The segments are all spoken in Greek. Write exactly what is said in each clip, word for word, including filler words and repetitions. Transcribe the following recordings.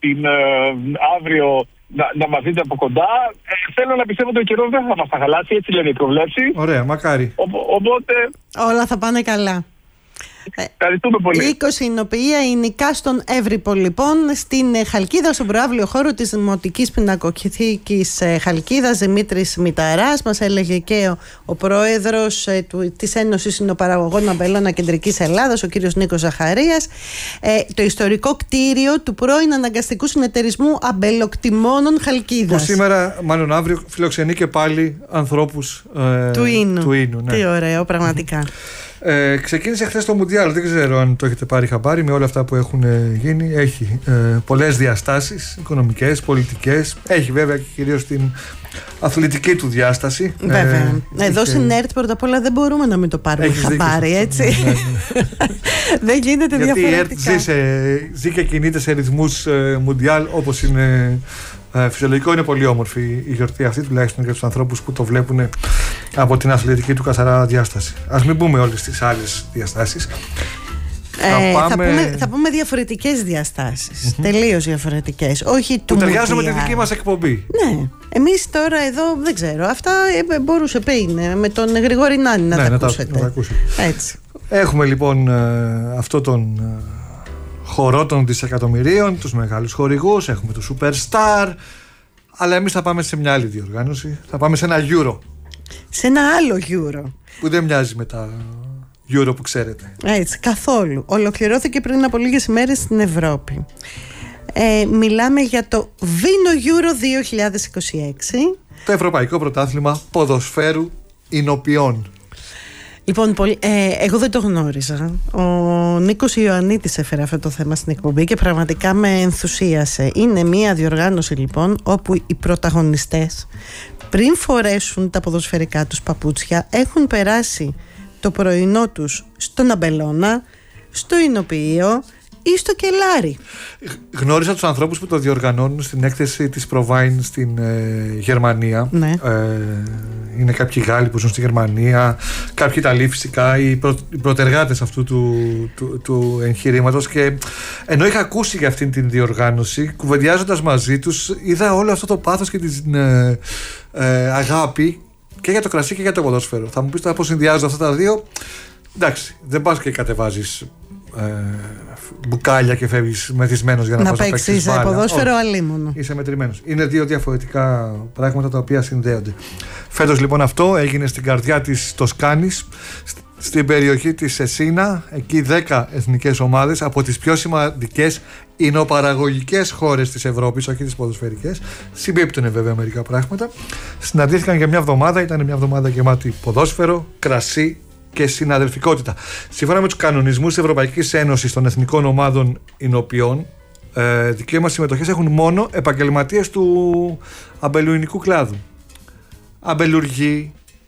την, ε, αύριο να, να μας δείτε από κοντά. Ε, θέλω να πιστεύω ότι ο καιρός δεν θα μας τα χαλάσει, έτσι λένε οι προβλέψεις. Ωραία, μακάρι. Ο, οπότε... Όλα θα πάνε καλά. Ευχαριστούμε πολύ. είκοσι εινοποιεία ηνικά στον Εύρυπο, λοιπόν, στην Χαλκίδα, στον προαύλιο χώρο της Δημοτικής Πινακοθήκης Χαλκίδας, Δημήτρης Μηταράς. Μας έλεγε και ο, ο πρόεδρος ε, του, της Ένωσης Συνοπαραγωγών Αμπελώνα Κεντρικής Ελλάδας, ο κύριος Νίκος Ζαχαρίας. Ε, το ιστορικό κτίριο του πρώην Αναγκαστικού Συνεταιρισμού Αμπελοκτημόνων Χαλκίδας. Που σήμερα, μάλλον αύριο, φιλοξενεί και πάλι ανθρώπους ε, του Ίνου. Του Ίνου, ναι. Τι ωραίο, πραγματικά. Ε, ξεκίνησε χθες το Μουντιάλ, δεν ξέρω αν το έχετε πάρει χαμπάρι με όλα αυτά που έχουν ε, γίνει. Έχει ε, πολλές διαστάσεις, οικονομικές, πολιτικές. Έχει βέβαια και κυρίως την αθλητική του διάσταση. Βέβαια. Ε, Εδώ είχε... στην ΕΡΤ πρώτα απ' όλα δεν μπορούμε να μην το πάρουμε Έχεις χαμπάρι, δίκιο, έτσι. ναι, ναι. Δεν γίνεται γιατί διαφορετικά. Γιατί η ΕΡΤ ζει, σε, ζει και κινείται σε ρυθμούς ε, Μουντιάλ, όπως είναι ε, φυσιολογικό. Είναι πολύ όμορφη η γιορτή αυτή, τουλάχιστον για τους ανθρώπους που το βλέπουν από την αθλητική του καθαρά διάσταση. Ας μην πούμε όλες τις άλλες διαστάσεις. Ε, θα, πάμε... θα, πούμε, θα πούμε διαφορετικές διαστάσεις. Mm-hmm. Τελείως διαφορετικές. Όχι του που ταιριάζουν με τη Μουντιάλ. δική μας εκπομπή. Ναι. Εμείς τώρα εδώ δεν ξέρω. Αυτά ε, μπορούσε πριν με τον Γρηγόρη Νάνη να ναι, τα να ακούσετε. Τα, να τα ακούσετε. Έτσι. Έχουμε λοιπόν ε, αυτό τον ε, χορό των δισεκατομμυρίων, τους μεγάλους χορηγούς, έχουμε το Superstar, αλλά εμείς θα πάμε σε μια άλλη διοργάνωση. Θα πάμε σε ένα Euro. Σε ένα άλλο Euro. Που δεν μοιάζει με τα Euro που ξέρετε. Έτσι, καθόλου. Ολοκληρώθηκε πριν από λίγες ημέρες στην Ευρώπη. Ε, μιλάμε για το Vino Euro δύο χιλιάδες είκοσι έξι. Το Ευρωπαϊκό Πρωτάθλημα Ποδοσφαίρου Ηνοποιών. Λοιπόν, πολύ, ε, εγώ δεν το γνώριζα. Ο Νίκος Ιωαννίτης έφερε αυτό το θέμα στην εκπομπή και πραγματικά με ενθουσίασε. Είναι μια διοργάνωση λοιπόν όπου οι πρωταγωνιστές πριν φορέσουν τα ποδοσφαιρικά τους παπούτσια έχουν περάσει το πρωινό τους στον Αμπελώνα, στο Ηνοποιείο ή στο Κελάρι. Γνώρισα τους ανθρώπους που το διοργανώνουν στην έκθεση της Provine στην ε, Γερμανία. Ναι. Ε, είναι κάποιοι Γάλλοι που ζουν στη Γερμανία, κάποιοι Ιταλοί φυσικά, οι, προ, οι πρωτεργάτες αυτού του, του, του εγχειρήματος. Και ενώ είχα ακούσει για αυτήν την διοργάνωση, κουβεντιάζοντας μαζί τους, είδα όλο αυτό το πάθος και την ε, ε, αγάπη και για το κρασί και για το ποδόσφαιρο. Θα μου πεις τώρα πώς συνδυάζω αυτά τα δύο. Εντάξει, δεν πας και κατεβάζεις ε, μπουκάλια και φεύγεις μεθυσμένος για να, να πας να παίξεις μπάλα. ποδόσφαιρο αλίμονο. Είσαι μετρημένος. Είναι δύο διαφορετικά πράγματα τα οποία συνδέονται. Φέτος λοιπόν αυτό έγινε στην καρδιά της Τοσκάνης, στην περιοχή της Σεσίνα. Εκεί δέκα εθνικές ομάδες από τις πιο σημαντικές υνοπαραγωγικές χώρες της Ευρώπης, όχι τις ποδοσφαιρικές. Συμπίπτουν βέβαια μερικά πράγματα. Συναντήθηκαν για μια εβδομάδα. Ήταν μια εβδομάδα γεμάτη ποδόσφαιρο, κρασί και συναδελφικότητα. Σύμφωνα με τους κανονισμούς της Ευρωπαϊκής Ένωσης των Εθνικών Ομάδων Ηνοποιών, ε, δικαίωμα συμμετοχές έχουν μόνο επαγγελματίες του αμπελουϊνικού κλάδου. Αμπελουργοί,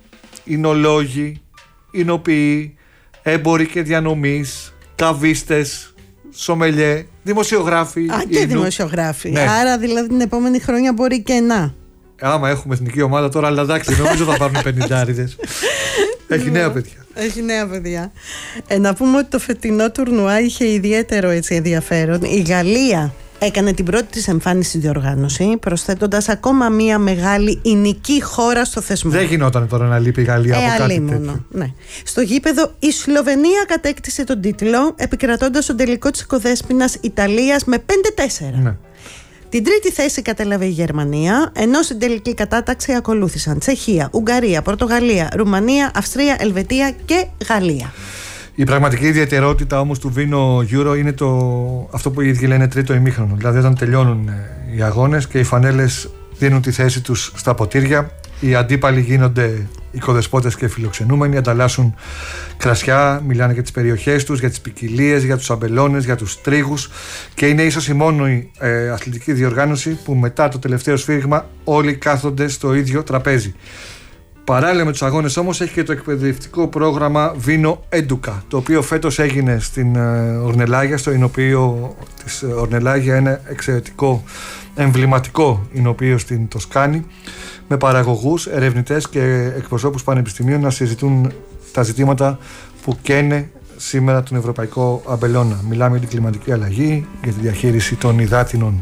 ηνολόγοι, ηνοποιοί, έμποροι και διανομής, καβίστες, σομελιέ, δημοσιογράφοι. Α, και ίνου. δημοσιογράφοι. Ναι. Άρα δηλαδή την επόμενη χρονιά μπορεί και να. Άμα έχουμε εθνική ομάδα τώρα, αλλά εντάξει, νομίζω θα πάρουν πενηντάριδες. Έχει νέα παιδιά. Έχει νέα παιδιά. Ε, να πούμε ότι το φετινό τουρνουά είχε ιδιαίτερο έτσι, ενδιαφέρον. Η Γαλλία έκανε την πρώτη της εμφάνιση στη διοργάνωση, προσθέτοντας ακόμα μία μεγάλη ηνική χώρα στο θεσμό. Δεν γινόταν τώρα να λείπει η Γαλλία ε, από κάτι αλίμονο, τέτοιο. ναι. Στο γήπεδο η Σλοβενία κατέκτησε τον τίτλο, επικρατώντας τον τελικό της οικοδέσποινας Ιταλίας με πέντε τέσσερα. Ναι. Την τρίτη θέση κατέλαβε η Γερμανία, ενώ στην τελική κατάταξη ακολούθησαν Τσεχία, Ουγγαρία, Πορτογαλία, Ρουμανία, Αυστρία, Ελβετία και Γαλλία. Η πραγματική ιδιαιτερότητα όμως του Vino Euro είναι το, αυτό που οι ίδιοι λένε τρίτο ημίχρονο. Δηλαδή όταν τελειώνουν οι αγώνες και οι φανέλες δίνουν τη θέση τους στα ποτήρια, οι αντίπαλοι γίνονται οικοδεσπότες και φιλοξενούμενοι, ανταλλάσσουν κρασιά, μιλάνε για τις περιοχές τους, για τις ποικιλίες, για τους αμπελώνες, για τους τρίγους, και είναι ίσως η μόνη ε, αθλητική διοργάνωση που μετά το τελευταίο σφύριγμα όλοι κάθονται στο ίδιο τραπέζι. Παράλληλα με τους αγώνες όμως έχει και το εκπαιδευτικό πρόγραμμα Vino Educa, το οποίο φέτος έγινε στην Ορνελάγια, στο Ηνοποιείο της Ορνελάγια, ένα εξαιρετικό εμβληματικό Ηνοποιείο στην Τοσκάνη, με παραγωγούς, ερευνητές και εκπροσώπους πανεπιστημίων να συζητούν τα ζητήματα που καίνε σήμερα τον Ευρωπαϊκό Αμπελώνα. Μιλάμε για την κλιματική αλλαγή, για τη διαχείριση των υδάτινων